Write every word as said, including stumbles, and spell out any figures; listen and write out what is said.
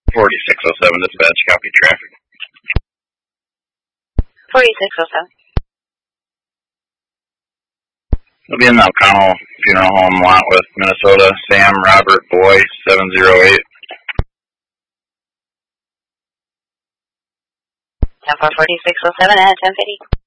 forty-six oh seven, dispatch, copy traffic. forty-six oh seven. It'll be in the O'Connell Funeral Home, Wentworth, Minnesota. Sam Robert Boy, seven zero eight. ten four forty-six oh seven at ten fifty.